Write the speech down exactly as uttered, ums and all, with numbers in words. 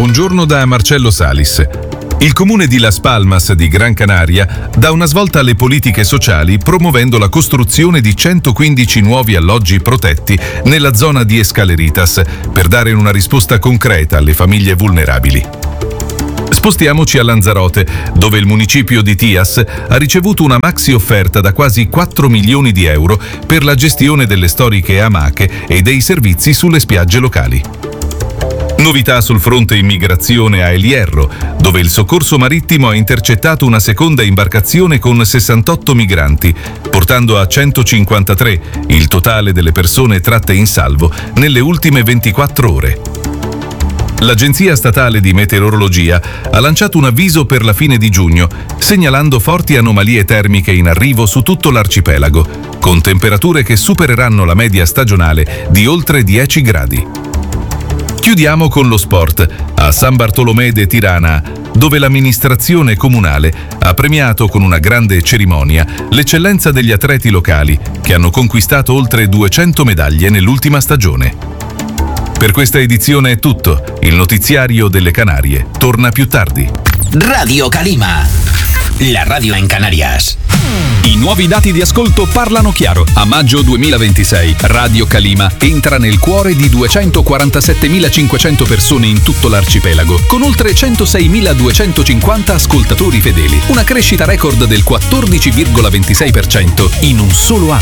buongiorno da Marcello Salis. Il comune di Las Palmas di Gran Canaria dà una svolta alle politiche sociali promuovendo la costruzione di centoquindici nuovi alloggi protetti nella zona di Escaleritas per dare una risposta concreta alle famiglie vulnerabili. Spostiamoci a Lanzarote, dove il municipio di Tias ha ricevuto una maxi offerta da quasi quattro milioni di euro per la gestione delle storiche amache e dei servizi sulle spiagge locali. Novità sul fronte immigrazione a El Hierro, dove il soccorso marittimo ha intercettato una seconda imbarcazione con sessantotto migranti, portando a centocinquantatré il totale delle persone tratte in salvo nelle ultime ventiquattro ore. L'Agenzia Statale di Meteorologia ha lanciato un avviso per la fine di giugno, segnalando forti anomalie termiche in arrivo su tutto l'arcipelago, con temperature che supereranno la media stagionale di oltre dieci gradi. Chiudiamo con lo sport, a San Bartolomé de Tirana, dove l'amministrazione comunale ha premiato con una grande cerimonia l'eccellenza degli atleti locali, che hanno conquistato oltre duecento medaglie nell'ultima stagione. Per questa edizione è tutto. Il notiziario delle Canarie torna più tardi. Radio Calima, la radio in Canarias. I nuovi dati di ascolto parlano chiaro. A maggio duemilaventisei, Radio Calima entra nel cuore di duecentoquarantasettemilacinquecento persone in tutto l'arcipelago, con oltre centoseimiladuecentocinquanta ascoltatori fedeli. Una crescita record del quattordici virgola ventisei per cento in un solo anno.